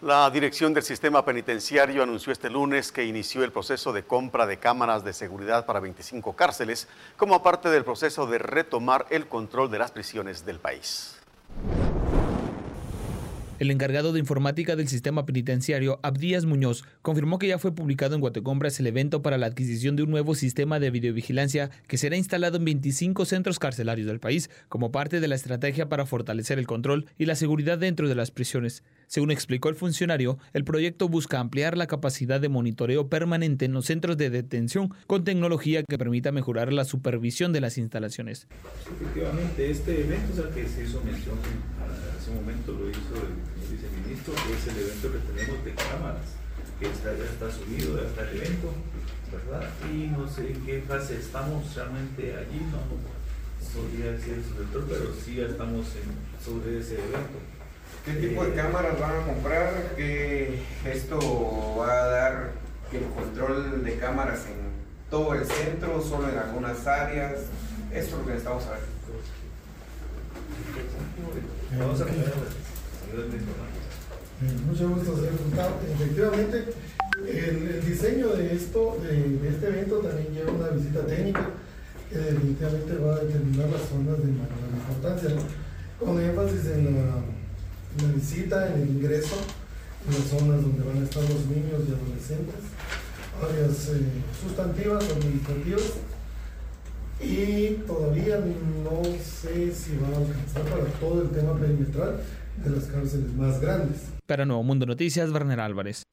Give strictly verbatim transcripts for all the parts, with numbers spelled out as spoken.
La dirección del sistema penitenciario anunció este lunes que inició el proceso de compra de cámaras de seguridad para veinticinco cárceles como parte del proceso de retomar el control de las prisiones del país. El encargado de informática del sistema penitenciario, Abdías Muñoz, confirmó que ya fue publicado en Guatecombras el evento para la adquisición de un nuevo sistema de videovigilancia que será instalado en veinticinco centros carcelarios del país como parte de la estrategia para fortalecer el control y la seguridad dentro de las prisiones. Según explicó el funcionario, el proyecto busca ampliar la capacidad de monitoreo permanente en los centros de detención con tecnología que permita mejorar la supervisión de las instalaciones. Efectivamente, este evento, o sea, que se hizo mención hace un momento, lo hizo el viceministro, que es el evento que tenemos de cámaras, que está, ya está subido, ya está el evento, ¿verdad? Y no sé en qué fase estamos realmente allí, no podría decir el subdirector, pero sí ya estamos en, sobre ese evento. ¿Qué tipo de cámaras van a comprar? ¿Qué esto va a dar el control de cámaras en todo el centro, solo en algunas áreas? Eso es lo que necesitamos saber. Vamos a ver. Mucho gusto, señor diputado. Efectivamente, el, el diseño de esto, de, de este evento también lleva una visita técnica que definitivamente va a determinar las zonas de mayor importancia, ¿no? Con énfasis en la, en la visita, en el ingreso, en las zonas donde van a estar los niños y adolescentes, áreas eh, sustantivas, administrativas, y todavía no sé si va a alcanzar para todo el tema perimetral de las cárceles más grandes. Para Nuevo Mundo Noticias, Werner Álvarez.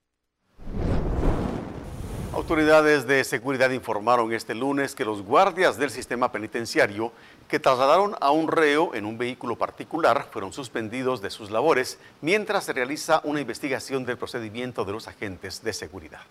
Autoridades de seguridad informaron este lunes que los guardias del sistema penitenciario que trasladaron a un reo en un vehículo particular fueron suspendidos de sus labores mientras se realiza una investigación del procedimiento de los agentes de seguridad.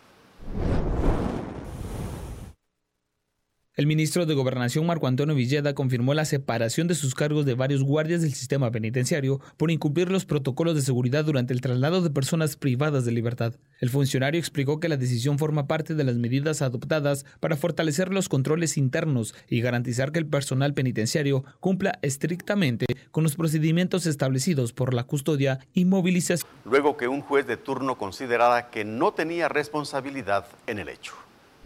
El ministro de Gobernación, Marco Antonio Villeda, confirmó la separación de sus cargos de varios guardias del sistema penitenciario por incumplir los protocolos de seguridad durante el traslado de personas privadas de libertad. El funcionario explicó que la decisión forma parte de las medidas adoptadas para fortalecer los controles internos y garantizar que el personal penitenciario cumpla estrictamente con los procedimientos establecidos por la custodia y movilización. Luego que un juez de turno considerara que no tenía responsabilidad en el hecho.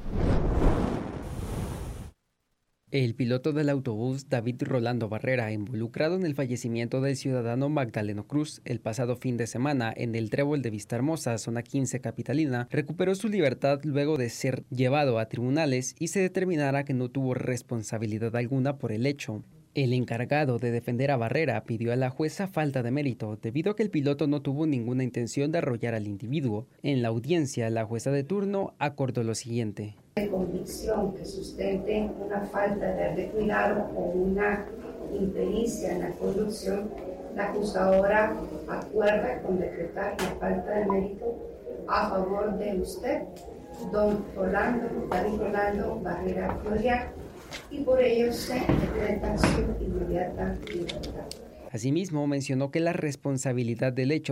El piloto del autobús David Rolando Barrera, involucrado en el fallecimiento del ciudadano Magdaleno Cruz el pasado fin de semana en el Trébol de Vistahermosa, zona quince capitalina, recuperó su libertad luego de ser llevado a tribunales y se determinara que no tuvo responsabilidad alguna por el hecho. El encargado de defender a Barrera pidió a la jueza falta de mérito debido a que el piloto no tuvo ninguna intención de arrollar al individuo. En la audiencia, la jueza de turno acordó lo siguiente. De convicción que sustente una falta de cuidado o una impericia en la conducción, la acusadora acuerda con decretar la falta de mérito a favor de usted, don Rolando, David Rolando Barrera Floriano, y por ello se decreta su inmediata libertad. Asimismo, mencionó que la responsabilidad del hecho